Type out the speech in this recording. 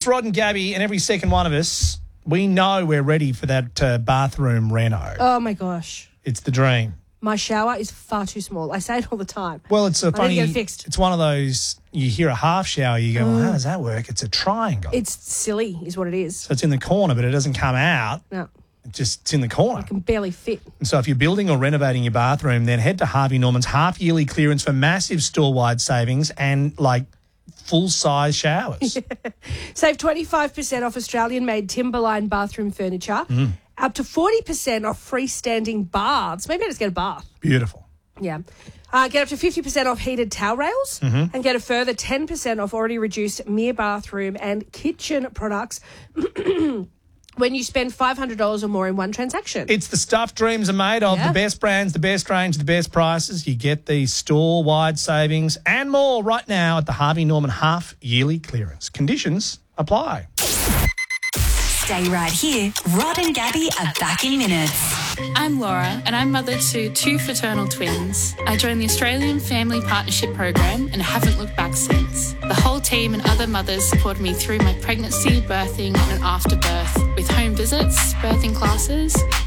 Rod and Gabby, and every second one of us, we know we're ready for that bathroom reno. Oh, my gosh. It's the dream. My shower is far too small. I say it all the time. Well, it's a funny. I need to get it fixed. It's one of those. You hear a half shower, you go, well, how does that work? It's a triangle. It's silly, is what it is. So it's in the corner, but it doesn't come out. No, It's in the corner. I can barely fit. And so if you're building or renovating your bathroom, then head to Harvey Norman's half-yearly clearance for massive store-wide savings and, like, full-size showers. Save 25% off Australian-made Timberline bathroom furniture. Up to 40% off freestanding baths. Maybe I just get a bath. Beautiful. Yeah. Get up to 50% off heated towel rails and get a further 10% off already reduced mere bathroom and kitchen products when you spend $500 or more in one transaction. It's the stuff dreams are made of. Yeah. The best brands, the best range, the best prices. You get these store-wide savings and more right now at the Harvey Norman half-yearly clearance. Conditions apply. Stay right here. Rod and Gabby are back in minutes. I'm Laura and I'm mother to 2 fraternal twins. I joined the Australian Family Partnership Program and haven't looked back since. The whole team and other mothers supported me through my pregnancy, birthing and after birth with home visits, birthing classes